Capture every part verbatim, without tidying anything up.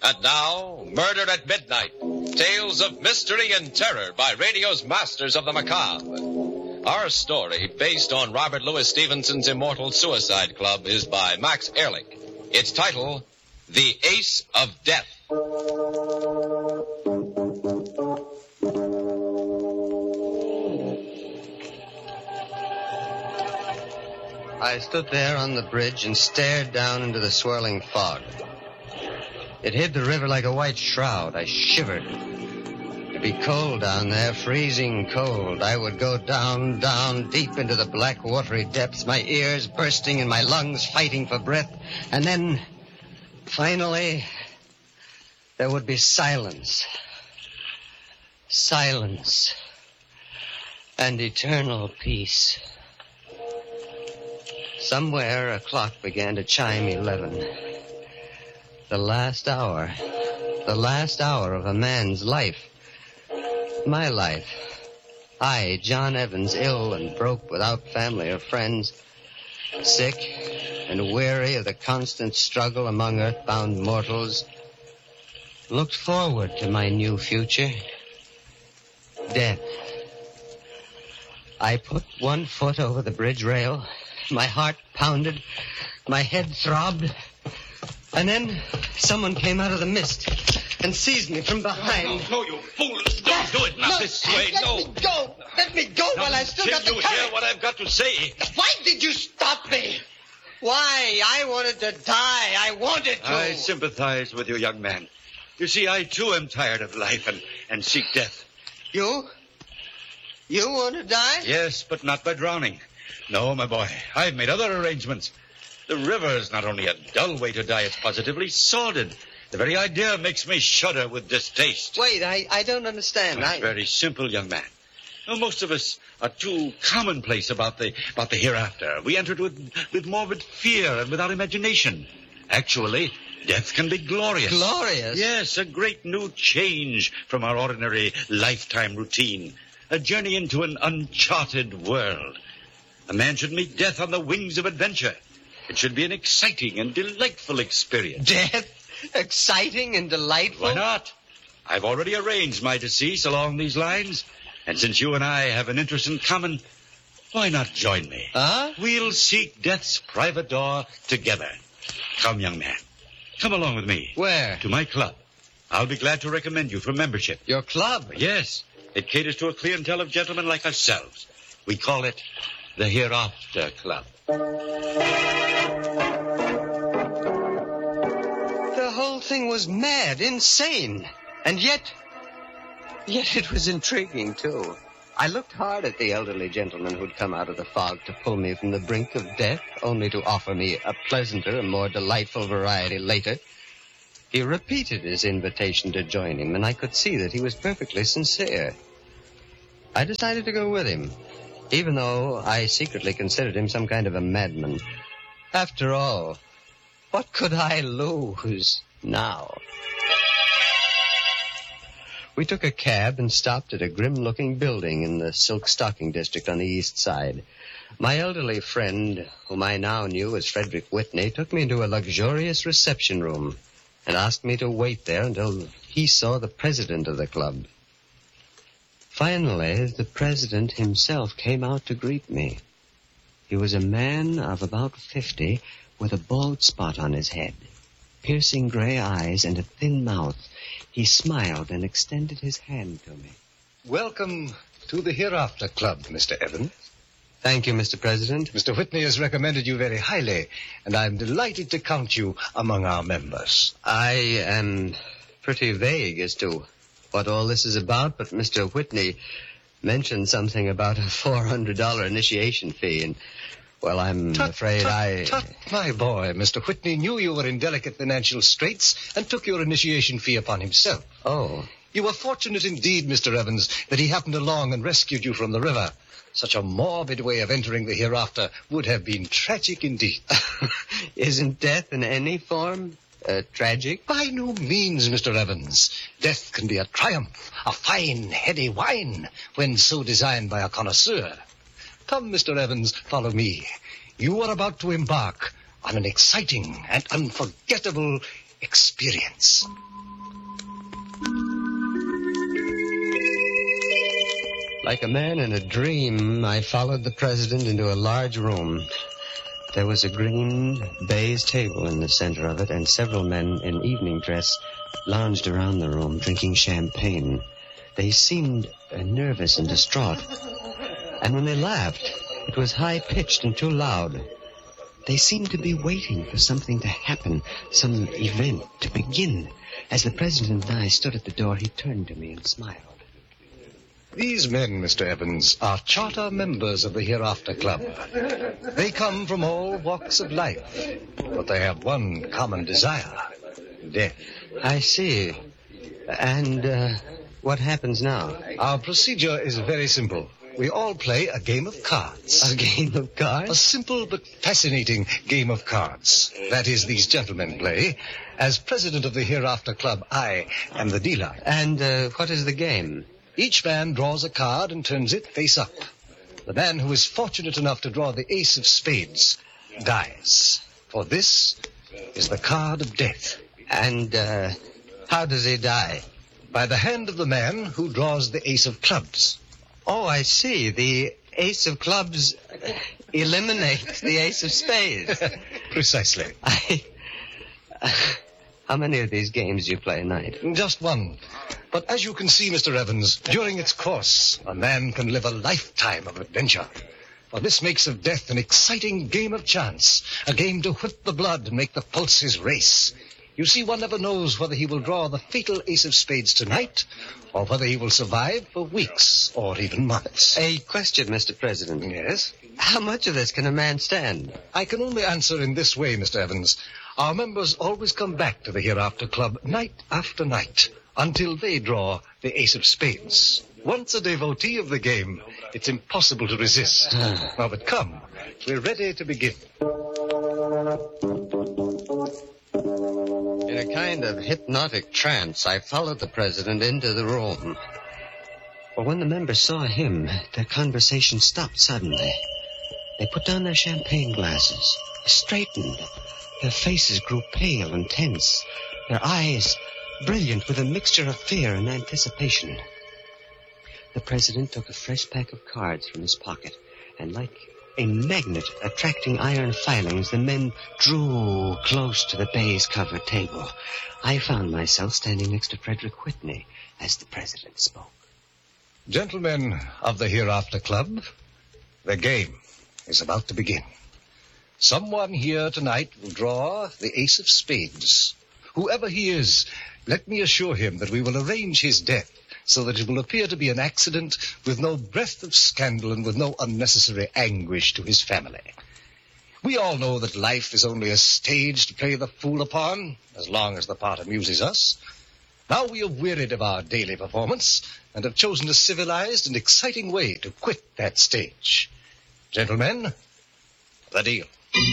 And now, Murder at Midnight. Tales of mystery and terror by radio's masters of the macabre. Our story, based on Robert Louis Stevenson's immortal Suicide Club, is by Max Ehrlich. Its title, The Ace of Death. I stood there on the bridge and stared down into the swirling fog. It hid the river like a white shroud. I shivered. It'd be cold down there, freezing cold. I would go down, down, deep into the black, watery depths, my ears bursting and my lungs fighting for breath. And then, finally, there would be silence. Silence. And eternal peace. Somewhere a clock began to chime eleven. The last hour. The last hour of a man's life. My life. I, John Evans, ill and broke without family or friends. Sick and weary of the constant struggle among earthbound mortals. Looked forward to my new future. Death. I put one foot over the bridge rail. My heart pounded. My head throbbed. And then someone came out of the mist and seized me from behind. No, no, no, you fool. Don't do it now. No, This way, let no. me go. Let me go Now, while I still got the Till you courage. hear what I've got to say. Why did you stop me? Why? I wanted to die. I wanted to. I sympathize with you, young man. You see, I, too, am tired of life and, and seek death. You? You want to die? Yes, but not by drowning. No, my boy, I've made other arrangements. The river is not only a dull way to die, it's positively sordid. The very idea makes me shudder with distaste. Wait, I, I don't understand. It's I... very simple, young man. Well, most of us are too commonplace about the about the hereafter. We enter it with, with morbid fear and without imagination. Actually, death can be glorious. Glorious? Yes, a great new change from our ordinary lifetime routine. A journey into an uncharted world. A man should meet death on the wings of adventure. It should be an exciting and delightful experience. Death? Exciting and delightful? Why not? I've already arranged my decease along these lines. And since you and I have an interest in common, why not join me? Huh? We'll seek death's private door together. Come, young man. Come along with me. Where? To my club. I'll be glad to recommend you for membership. Your club? Yes. It caters to a clientele of gentlemen like ourselves. We call it the Hereafter Club. The whole thing was mad, insane. And yet, yet it was intriguing, too. I looked hard at the elderly gentleman who'd come out of the fog to pull me from the brink of death, only to offer me a pleasanter and more delightful variety later. He repeated his invitation to join him, and I could see that he was perfectly sincere. I decided to go with him, even though I secretly considered him some kind of a madman. After all, what could I lose now? We took a cab and stopped at a grim-looking building in the Silk Stocking district on the east side. My elderly friend, whom I now knew as Frederick Whitney, took me into a luxurious reception room and asked me to wait there until he saw the president of the club. Finally, the president himself came out to greet me. He was a man of about fifty with a bald spot on his head, piercing gray eyes and a thin mouth. He smiled and extended his hand to me. Welcome to the Hereafter Club, Mister Evans. Thank you, Mister President. Mister Whitney has recommended you very highly, and I'm delighted to count you among our members. I am pretty vague as to what all this is about, but Mister Whitney mentioned something about a four hundred dollars initiation fee, and, well, I'm tut, afraid tut, I... Tut, my boy, Mister Whitney knew you were in delicate financial straits and took your initiation fee upon himself. Oh. You were fortunate indeed, Mister Evans, that he happened along and rescued you from the river. Such a morbid way of entering the hereafter would have been tragic indeed. Isn't death in any form uh, tragic? By no means, Mister Evans. Death can be a triumph, a fine, heady wine, when so designed by a connoisseur. Come, Mister Evans, follow me. You are about to embark on an exciting and unforgettable experience. Like a man in a dream, I followed the president into a large room. There was a green baize table in the center of it, and several men in evening dress lounged around the room, drinking champagne. They seemed uh, nervous and distraught. And when they laughed, it was high-pitched and too loud. They seemed to be waiting for something to happen, some event to begin. As the president and I stood at the door, he turned to me and smiled. These men, Mister Evans, are charter members of the Hereafter Club. They come from all walks of life, but they have one common desire, death. I see. And uh, what happens now? Our procedure is very simple. We all play a game of cards. A game of cards? A simple but fascinating game of cards. That is, these gentlemen play. As president of the Hereafter Club, I am the dealer. And uh, what is the game? Each man draws a card and turns it face up. The man who is fortunate enough to draw the ace of spades dies. For this is the card of death. And uh, how does he die? By the hand of the man who draws the ace of clubs. Oh, I see. The ace of clubs eliminates the ace of spades. Precisely. I... Uh, how many of these games do you play a night? Just one. But as you can see, Mister Evans, during its course, a man can live a lifetime of adventure. For this makes of death an exciting game of chance, a game to whip the blood and make the pulses race. You see, one never knows whether he will draw the fatal ace of spades tonight, or whether he will survive for weeks or even months. A question, Mister President. Yes? How much of this can a man stand? I can only answer in this way, Mister Evans. Our members always come back to the Hereafter Club night after night until they draw the ace of spades. Once a devotee of the game, it's impossible to resist. Now, but come, we're ready to begin. In a kind of hypnotic trance, I followed the president into the room. But when the members saw him, their conversation stopped suddenly. They put down their champagne glasses, straightened. Their faces grew pale and tense, their eyes brilliant with a mixture of fear and anticipation. The president took a fresh pack of cards from his pocket, and like a magnet attracting iron filings, the men drew close to the baize-covered table. I found myself standing next to Frederick Whitney as the president spoke. Gentlemen of the Hereafter Club, the game is about to begin. Someone here tonight will draw the ace of spades. Whoever he is, let me assure him that we will arrange his death so that it will appear to be an accident with no breath of scandal and with no unnecessary anguish to his family. We all know that life is only a stage to play the fool upon, as long as the part amuses us. Now we are wearied of our daily performance and have chosen a civilized and exciting way to quit that stage. Gentlemen, the deal.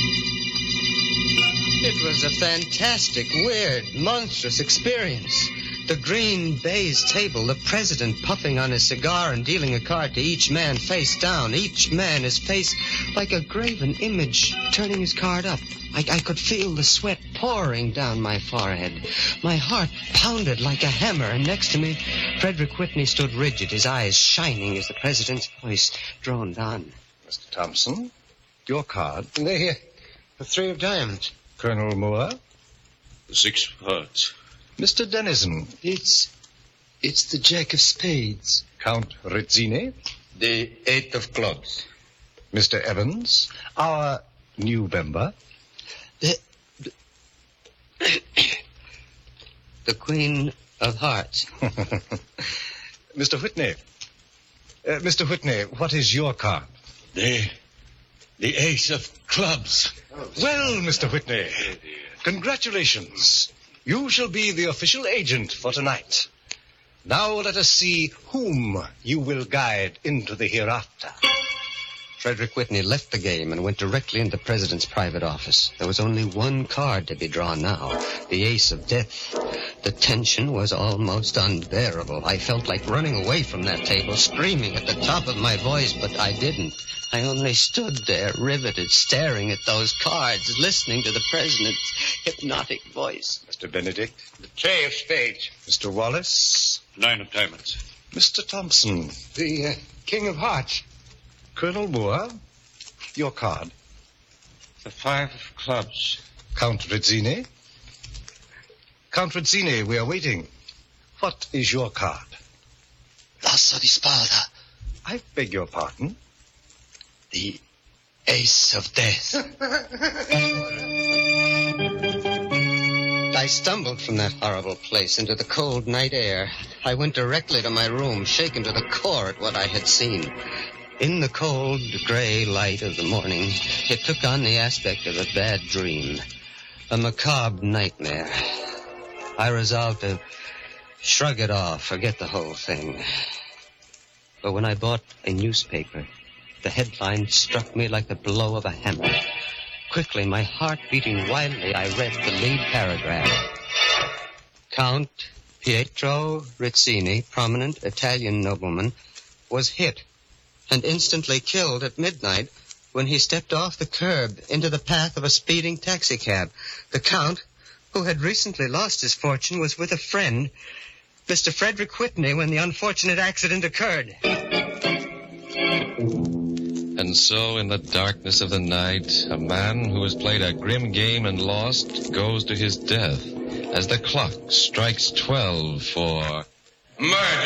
It was a fantastic, weird, monstrous experience. The green baize table, the president puffing on his cigar and dealing a card to each man face down. Each man, his face like a graven image, turning his card up. I, I could feel the sweat pouring down my forehead. My heart pounded like a hammer, and next to me, Frederick Whitney stood rigid, his eyes shining as the president's voice droned on. Mister Thompson, your card. They're here. The three of diamonds. Colonel Moore. The six of hearts. Mister Dennison. It's... it's the jack of spades. Count Rizzini. The eight of clubs. Mister Evans, our new member. The... the, the queen of hearts. Mister Whitney. Uh, Mister Whitney, what is your card? The... the ace of clubs. Well, Mister Whitney, congratulations. You shall be the official agent for tonight. Now let us see whom you will guide into the hereafter. Frederick Whitney left the game and went directly into the president's private office. There was only one card to be drawn now, the ace of death. The tension was almost unbearable. I felt like running away from that table, screaming at the top of my voice, but I didn't. I only stood there, riveted, staring at those cards, listening to the president's hypnotic voice. Mister Benedict. The tray of spades. Mister Wallace. Nine of diamonds. Mister Thompson. The uh, King of Hearts. Colonel Moore, your card. The five of clubs. Count Rizzini. Count Rizzini, we are waiting. What is your card? L'asso di spada. I beg your pardon? The ace of death. I stumbled from that horrible place into the cold night air. I went directly to my room, shaken to the core at what I had seen. In the cold, gray light of the morning, it took on the aspect of a bad dream, a macabre nightmare. I resolved to shrug it off, forget the whole thing. But when I bought a newspaper, the headline struck me like the blow of a hammer. Quickly, my heart beating wildly, I read the lead paragraph. Count Pietro Rizzini, prominent Italian nobleman, was hit and instantly killed at midnight when he stepped off the curb into the path of a speeding taxicab. The Count, who had recently lost his fortune, was with a friend, Mister Frederick Whitney, when the unfortunate accident occurred. And so, in the darkness of the night, a man who has played a grim game and lost goes to his death as the clock strikes twelve for... Murder!